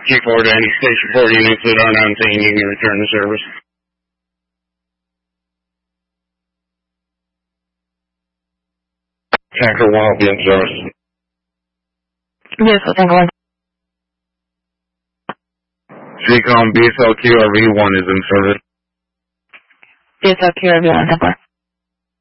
G4 to any station 4 units that aren't on scene, you can return to service. Tanker 1 will be in service. Yes, Tanker 1. Recon BSLQ RV1 is in service. BSLQ RV1, Tanker 1.